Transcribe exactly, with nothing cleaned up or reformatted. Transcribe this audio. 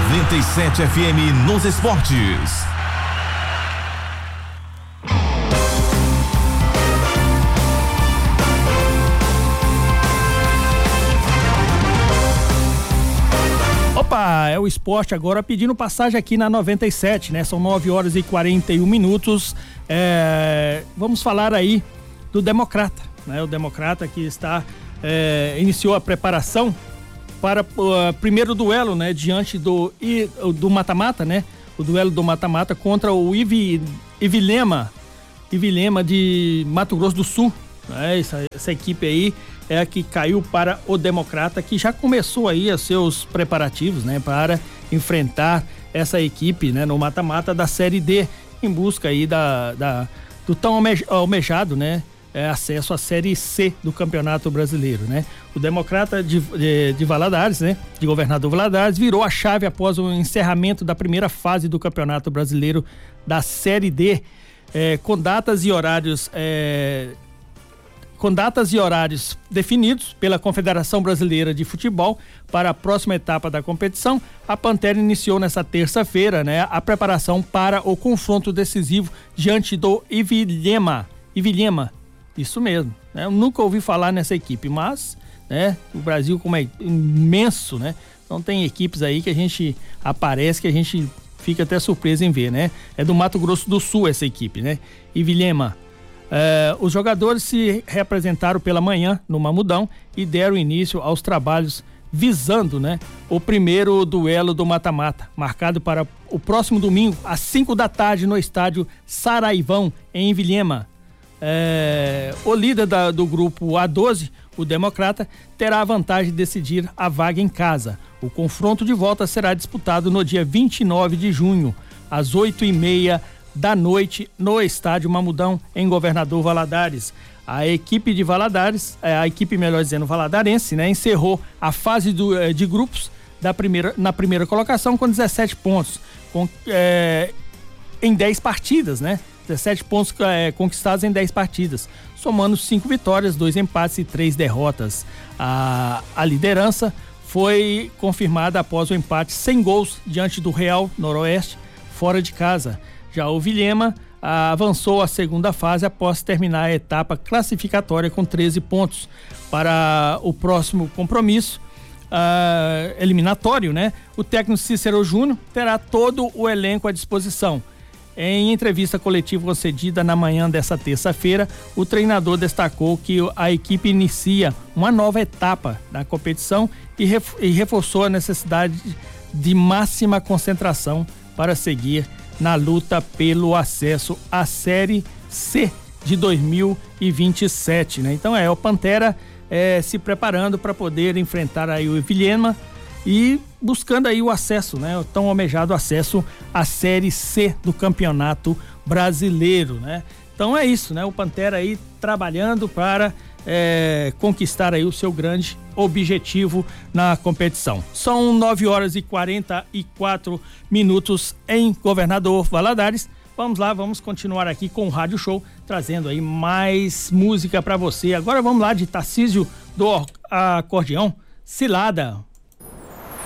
noventa e sete F M nos esportes. Opa, é o esporte agora pedindo passagem aqui na noventa e sete, né? São nove horas e quarenta e um minutos. É, vamos falar aí do Democrata, né? O Democrata que está, é, iniciou a preparação para o uh, primeiro duelo, né? Diante do, do mata-mata, né? O duelo do mata-mata contra o Ivi, Ivilema, Ivilema de Mato Grosso do Sul, né? Essa, essa equipe aí é a que caiu para o Democrata, que já começou aí os seus preparativos, né, para enfrentar essa equipe, né, no mata-mata da Série D, em busca aí da, da do tão almejado, né, é, acesso à Série C do Campeonato Brasileiro, né. O Democrata de, de, de Valadares, né, de Governador Valadares, virou a chave após o encerramento da primeira fase do Campeonato Brasileiro da Série D, é, com datas e horários é, Com datas e horários definidos pela Confederação Brasileira de Futebol para a próxima etapa da competição, a Pantera iniciou nesta terça-feira, né, a preparação para o confronto decisivo diante do Ivilema. Ivilema, isso mesmo, né? Eu nunca ouvi falar nessa equipe, mas, né, o Brasil, como é imenso, né? Então tem equipes aí que a gente aparece, que a gente fica até surpreso em ver, né? É do Mato Grosso do Sul essa equipe, né? Ivilema. Uh, os jogadores se representaram pela manhã no Mamudão e deram início aos trabalhos visando, né, o primeiro duelo do mata-mata, marcado para o próximo domingo às cinco da tarde no estádio Saraivão, em Ivilema. Uh, o líder da, do grupo A doze, o Democrata, terá a vantagem de decidir a vaga em casa. O confronto de volta será disputado no dia vinte e nove de junho, às oito e meia da noite, no estádio Mamudão, em Governador Valadares. A equipe de Valadares, a equipe, melhor dizendo, valadarense, né, encerrou a fase do, de grupos da primeira, na primeira colocação com dezessete pontos, com, é, em dez partidas, né? dezessete pontos é, conquistados em dez partidas, somando cinco vitórias, dois empates e três derrotas. A, a liderança foi confirmada após o empate sem gols diante do Real Noroeste, fora de casa. Já o Vilhema ah, avançou à segunda fase após terminar a etapa classificatória com treze pontos. Para o próximo compromisso ah, eliminatório, né? O técnico Cícero Júnior terá todo o elenco à disposição. Em entrevista coletiva concedida na manhã dessa terça-feira, o treinador destacou que a equipe inicia uma nova etapa na competição e, ref, e reforçou a necessidade de máxima concentração para seguir na luta pelo acesso à Série C de dois mil e vinte e sete, né? Então é o Pantera é, se preparando para poder enfrentar aí o Vilhema e buscando aí o acesso, né? O tão almejado acesso à Série C do Campeonato Brasileiro, né? Então é isso, né? O Pantera aí trabalhando para é, conquistar aí o seu grande objetivo na competição. São nove horas e quarenta e quatro minutos em Governador Valadares. Vamos lá, vamos continuar aqui com o Rádio Show, trazendo aí mais música para você. Agora vamos lá de Tarcísio do Acordeão, Cilada.